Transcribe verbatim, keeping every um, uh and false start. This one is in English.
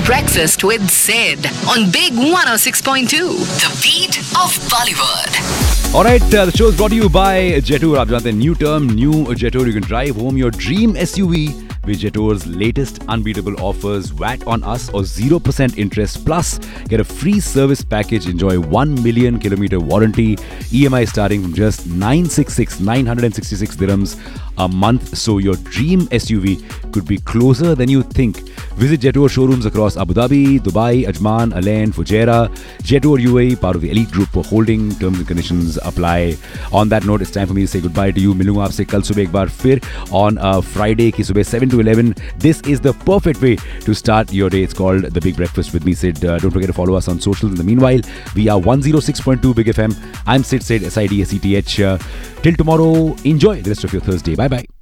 Breakfast with Sid on Big one oh six point two, the beat of Bollywood. Alright, uh, the show is brought to you by Jetour. आप जानते हैं new term, new Jetour. You can drive home your dream S U V with Jetour's latest unbeatable offers. V A T on us or zero percent interest plus get a free service package. Enjoy one million kilometer warranty. E M I starting from just nine sixty-six, nine hundred sixty-six dirhams a month. So your dream S U V could be closer than you think. Visit Jetour showrooms across Abu Dhabi, Dubai, Ajman, Al Ain, Fujairah. Jetour U A E, part of the elite group for holding. Terms and conditions apply. On that note, it's time for me to say goodbye to you. मिलूंगा आपसे कल सुबह एक बार फिर on uh, Friday की सुबह seven to eleven. This is the perfect way to start your day. It's called The Big Breakfast with me, Sid. Uh, don't forget to follow us on socials. In the meanwhile, we are one oh six point two Big F M. I'm Sid, Sid, S I D S E T H. Uh, till tomorrow, enjoy the rest of your Thursday. Bye-bye.